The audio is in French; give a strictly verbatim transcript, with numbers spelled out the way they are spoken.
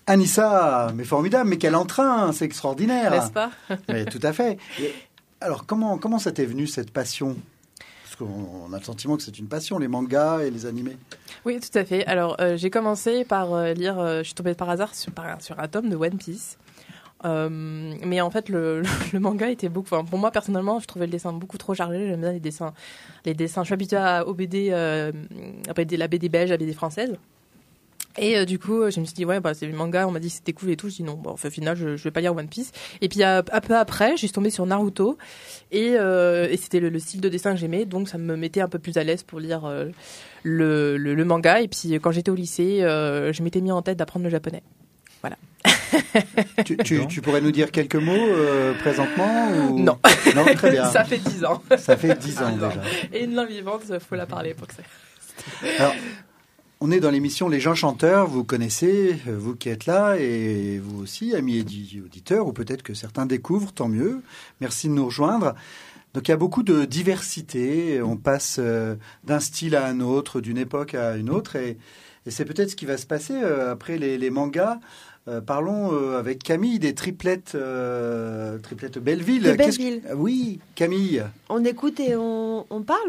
Anissa, mais formidable, mais quel entrain, c'est extraordinaire. N'est-ce pas? Mais tout à fait. Et alors, comment, comment ça t'est venu, cette passion? Parce qu'on a le sentiment que c'est une passion, les mangas et les animés. Oui, tout à fait. Alors, euh, j'ai commencé par euh, lire, euh, je suis tombée par hasard sur, par, sur un tome de One Piece. Euh, mais en fait, le, le, le manga était beaucoup... Enfin, pour moi, personnellement, je trouvais le dessin beaucoup trop chargé. J'aime bien les dessins. Les dessins. Je suis habituée à, aux B D, euh, à la B D belge, à la B D française. Et euh, du coup, je me suis dit, ouais, bah, c'est le manga, on m'a dit que c'était cool et tout. Je dis non, bon, enfin, au final, je, je vais pas lire One Piece. Et puis, un peu après, je suis tombée sur Naruto. Et, euh, et c'était le, le style de dessin que j'aimais. Donc, ça me mettait un peu plus à l'aise pour lire euh, le, le, le manga. Et puis, quand j'étais au lycée, euh, je m'étais mis en tête d'apprendre le japonais. Voilà. tu, tu, tu pourrais nous dire quelques mots euh, présentement ou... Non. Non, très bien. Ça fait dix ans. Ça fait dix ans déjà. Et une langue vivante, il faut la parler pour que ça... Alors, on est dans l'émission Les gens chanteurs, vous connaissez, vous qui êtes là, et vous aussi, amis auditeurs, ou peut-être que certains découvrent, tant mieux. Merci de nous rejoindre. Donc il y a beaucoup de diversité, on passe euh, d'un style à un autre, d'une époque à une autre, et, et c'est peut-être ce qui va se passer euh, après les, les mangas. Euh, parlons euh, avec Camille des triplettes, euh, triplettes Belleville. De Belleville. Que... Oui, Camille. On écoute et on, on parle